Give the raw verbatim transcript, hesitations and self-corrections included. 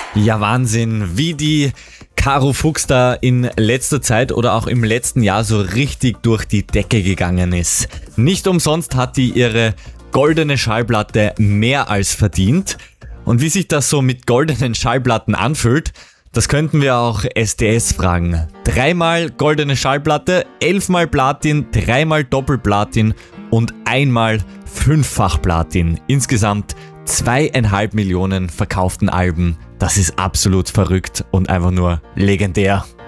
Ja, Wahnsinn, wie die Caro Fuchs da in letzter Zeit oder auch im letzten Jahr so richtig durch die Decke gegangen ist. Nicht umsonst hat die ihre goldene Schallplatte mehr als verdient. Und wie sich das so mit goldenen Schallplatten anfühlt, das könnten wir auch S D S fragen. Dreimal goldene Schallplatte, elfmal Platin, dreimal Doppelplatin und einmal fünffach Platin. Insgesamt zweieinhalb Millionen verkauften Alben. Das ist absolut verrückt und einfach nur legendär.